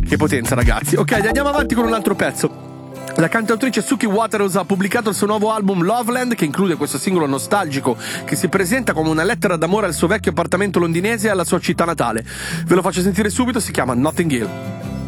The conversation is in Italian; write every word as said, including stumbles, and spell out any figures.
Che potenza, ragazzi. Ok, andiamo avanti con un altro pezzo. La cantautrice Suki Waterhouse ha pubblicato il suo nuovo album Loveland, che include questo singolo nostalgico che si presenta come una lettera d'amore al suo vecchio appartamento londinese e alla sua città natale. Ve lo faccio sentire subito, si chiama Notting Hill.